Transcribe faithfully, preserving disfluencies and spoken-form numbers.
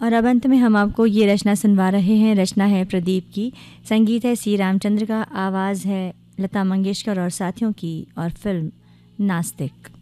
और अब अंत में हम आपको ये रचना सुनवा रहे हैं। रचना है प्रदीप की, संगीत है सी रामचंद्र का, आवाज़ है लता मंगेशकर और साथियों की, और फिल्म नास्तिक।